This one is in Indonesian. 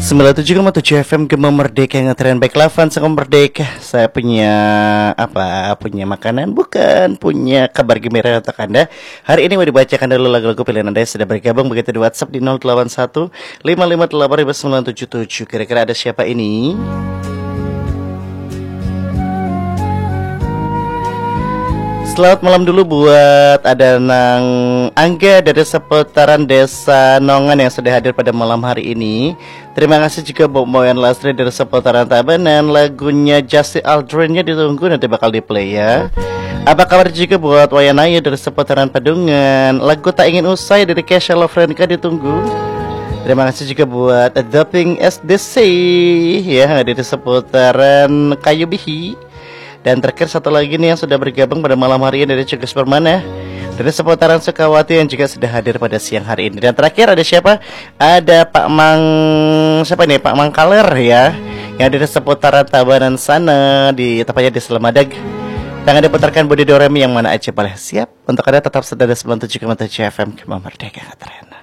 97,7 FM Gema Merdeka yang ngetren. Baiklah fans Gema Merdeka, saya punya punya makanan, bukan, punya kabar gembira untuk Anda. Hari ini mau dibacakan dulu lagu-lagu pilihan Anda yang sudah bergabung begitu di WhatsApp di 081 558 977. Kira-kira ada siapa ini? Selamat malam dulu buat ada Nang Angga dari seputaran Desa Nongan yang sudah hadir pada malam hari ini. Terima kasih juga buat Moyan Lastri dari seputaran Tabanan. Lagunya Justin Aldrin-nya ditunggu, nanti bakal di play ya. Apa kabar juga buat Wayanaya dari seputaran Padungan. Lagu Tak Ingin Usai dari Kesha Lovrenka ditunggu. Terima kasih juga buat Adopting SDC ya dari seputaran Kayu Bihi. Dan terakhir satu lagi nih yang sudah bergabung pada malam hari ini dari Cugus Permana, dari seputaran Sukawati yang juga sudah hadir pada siang hari ini. Dan terakhir ada siapa? Ada Pak Mang, siapa ini? Pak Mang Kaler ya, yang dari seputaran Tabanan sana, di tepatnya di Selamadag. Tangan diputarkan Budi Doremi yang mana aja boleh. Siap untuk Anda tetap setia di 97,7 FM Gema Merdeka Ngetren.